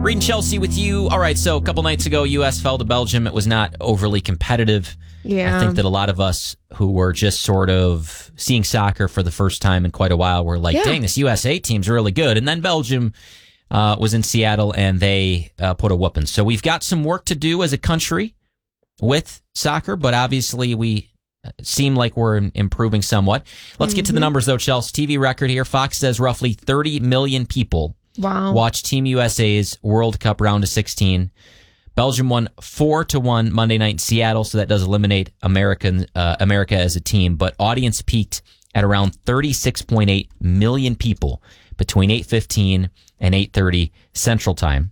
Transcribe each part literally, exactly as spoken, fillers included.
Reed and Chelsea with you. All right, so a couple nights ago, U S fell to Belgium. It was not overly competitive. Yeah. I think that a lot of us who were just sort of seeing soccer for the first time in quite a while were like, yeah. dang, this U S A team's really good. And then Belgium uh, was in Seattle, and they uh, put a whooping. So we've got some work to do as a country with soccer, but obviously we seem like we're improving somewhat. Let's mm-hmm. get to the numbers, though, Chelsea. T V record here. Fox says roughly thirty million people wow. watch Team U S A's World Cup round of sixteen. Belgium won four to one Monday night in Seattle, so that does eliminate American uh, America as a team. But audience peaked at around thirty-six point eight million people between eight fifteen and eight thirty Central Time.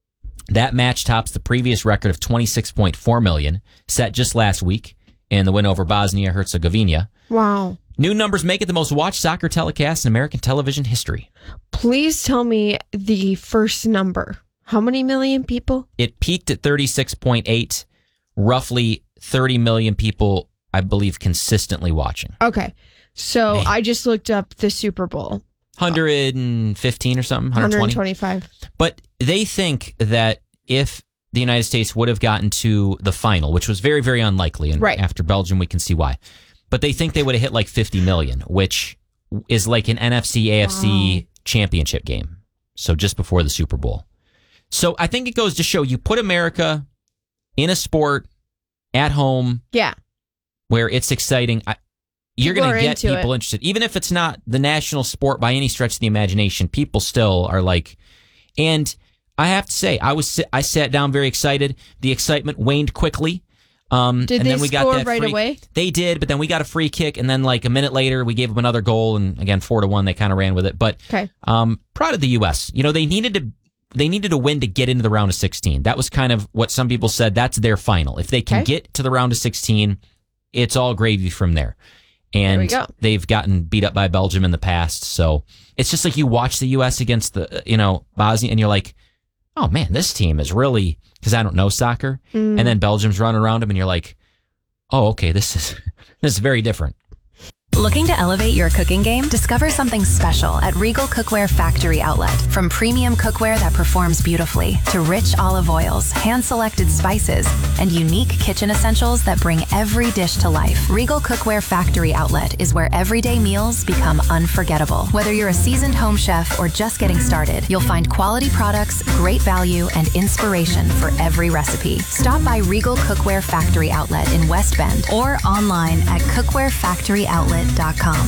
That match tops the previous record of twenty-six point four million, set just last week in the win over Bosnia-Herzegovina. Wow. New numbers make it the most watched soccer telecast in American television history. Please tell me the first number. How many million people? It peaked at thirty-six point eight, roughly thirty million people, I believe, consistently watching. Okay. So Man. I just looked up the Super Bowl. one hundred fifteen or something? one hundred twenty? one hundred twenty-five. But they think that if the United States would have gotten to the final, which was very, very unlikely, and right. after Belgium, we can see why. But they think they would have hit like fifty million, which is like an N F C A F C wow. championship game. So just before the Super Bowl. So I think it goes to show you put America in a sport at home. Yeah. Where it's exciting. I, you're going to get people it. interested. Even if it's not the national sport by any stretch of the imagination, people still are like, and I have to say, I was I sat down very excited. The excitement waned quickly. Um, did and they then we score got that right free, away? They did, but then we got a free kick, and then like a minute later, we gave them another goal, and again, four to one, they kind of ran with it. But okay. um, proud of the U S. You know, they needed to they needed to win to get into the round of sixteen. That was kind of what some people said. That's their final. If they can okay. get to the round of sixteen, it's all gravy from there. And there they've gotten beat up by Belgium in the past, so it's just like you watch the U S against the you know Bosnia, and you're like, oh man, this team is really, because I don't know soccer, mm. and then Belgium's running around them, and you're like, oh, okay, this is this is very different. Looking to elevate your cooking game? Discover something special at Regal Cookware Factory Outlet. From premium cookware that performs beautifully to rich olive oils, hand-selected spices, and unique kitchen essentials that bring every dish to life. Regal Cookware Factory Outlet is where everyday meals become unforgettable. Whether you're a seasoned home chef or just getting started, you'll find quality products, great value, and inspiration for every recipe. Stop by Regal Cookware Factory Outlet in West Bend or online at cookware factory outlet dot com.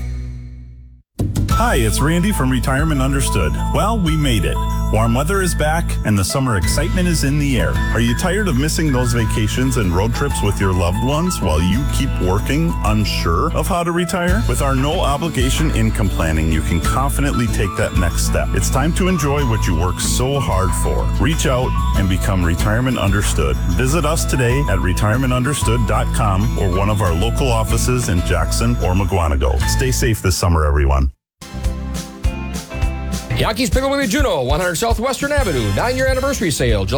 Hi, it's Randy from Retirement Understood. Well, we made it. Warm weather is back, and the summer excitement is in the air. Are you tired of missing those vacations and road trips with your loved ones while you keep working, unsure of how to retire? With our no-obligation income planning, you can confidently take that next step. It's time to enjoy what you work so hard for. Reach out and become Retirement Understood. Visit us today at retirement understood dot com or one of our local offices in Jackson or Mukwonago. Stay safe this summer, everyone. Yankees Pickle with Juno, one hundred Southwestern Avenue, nine-year anniversary sale.